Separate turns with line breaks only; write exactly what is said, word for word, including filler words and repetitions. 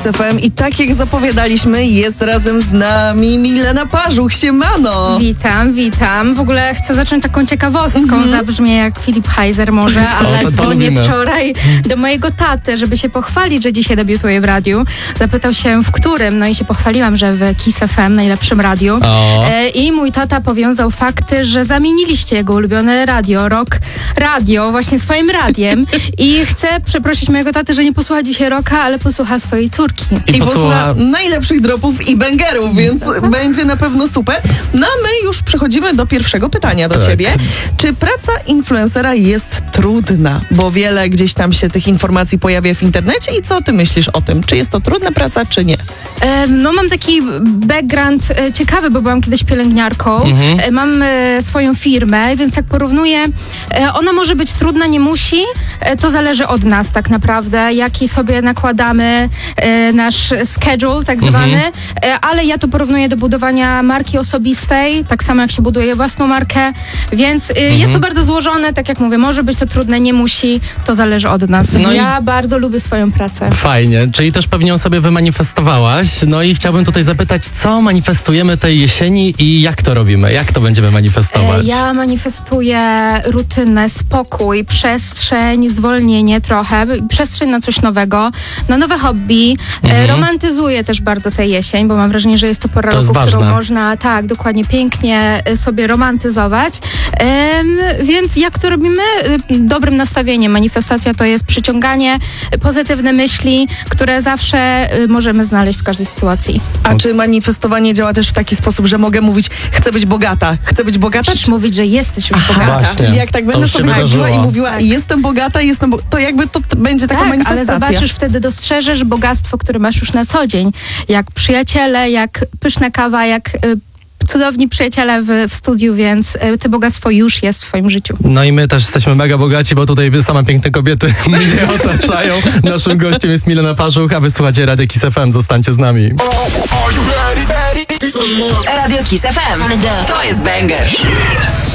Kiss F M i tak jak zapowiadaliśmy, jest razem z nami Milena Parzuch. Siemano!
Witam, witam. W ogóle chcę zacząć taką ciekawostką. Mm-hmm. Zabrzmię jak Filip Heiser może, ale dzwonię wczoraj do mojego taty, żeby się pochwalić, że dzisiaj debiutuję w radiu. Zapytał się w którym, no i się pochwaliłam, że w Kiss F M, najlepszym radiu. E, I mój tata powiązał fakty, że zamieniliście jego ulubione radio, Rock Radio, właśnie swoim radiem. I chcę przeprosić mojego taty, że nie posłucha dzisiaj rocka, ale posłucha swojej córki.
I, I posłucha najlepszych dropów i bangerów, więc Aha. będzie na pewno super. No a my już przechodzimy do pierwszego pytania do tak. ciebie. Czy praca influencera jest trudna? Bo wiele gdzieś tam się tych informacji pojawia w internecie i co ty myślisz o tym? Czy jest to trudna praca, czy nie?
E, no mam taki background e, ciekawy, bo byłam kiedyś pielęgniarką. Mhm. E, mam e, swoją firmę, więc tak porównuję. E, ona może być trudna, nie musi. E, to zależy od nas tak naprawdę, jaki sobie nakładamy e, nasz schedule tak zwany. Mhm. E, ale ja to porównuję do budowania marki osobistej, tak samo jak się buduje własną markę, więc e, mhm. jest to bardzo złożone, tak jak mówię, może być to trudne, nie musi, to zależy od nas. No ja i... bardzo lubię swoją pracę.
Fajnie, czyli też pewnie ją sobie wymanifestowałaś, no i chciałbym tutaj zapytać, co manifestujemy tej jesieni i jak to robimy, jak to będziemy manifestować?
E, ja manifestuję rutynę, spokój, przestrzeń, zwolnienie trochę, przestrzeń na coś nowego, na nowe hobby. Mhm. E, romantyzuję też bardzo tę jesień, bo mam wrażenie, że jest to pora
to
roku,
którą
można tak, dokładnie, pięknie sobie romantyzować. E, więc jak to robimy? Dobrym nastawieniem. Manifestacja to jest przyciąganie pozytywne myśli, które zawsze możemy znaleźć w każdej sytuacji.
A czy manifestowanie działa też w taki sposób, że mogę mówić, chcę być bogata, chcę być bogata?
Czy mówić, że jesteś już
Aha,
bogata?
Właśnie. Czyli jak tak będę sobie chodziła i mówiła, tak. jestem bogata, jestem bo- to jakby to t- będzie taka
tak,
manifestacja.
Ale zobaczysz, wtedy dostrzeżesz bogactwo, które masz już na co dzień. Jak przyjaciele, jak pyszna kawa, jak y, cudowni przyjaciele w, w studiu, więc y, to bogactwo już jest w twoim życiu.
No i my też jesteśmy mega bogaci, bo tutaj same piękne kobiety mnie otaczają. Naszym gościem jest Milena Parzuch, a wy słuchacie Radio Kiss F M. Zostańcie z nami.
Radio Kiss F M. To jest banger.